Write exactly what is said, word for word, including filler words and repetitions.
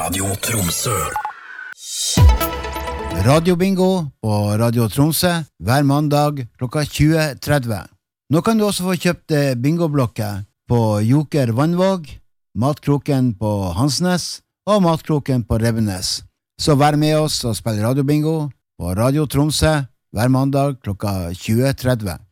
Radio Tromsø. Radio Bingo på Radio Tromsø hver mandag klokka tjue tretti. Nå kan du også få kjøpt bingoblokker på Joker Vannvåg, Matkroken på Hansnes og Matkroken på Rebbenes. Så vær med oss og spill Radio Bingo på Radio Tromsø hver mandag klokka tjue tretti.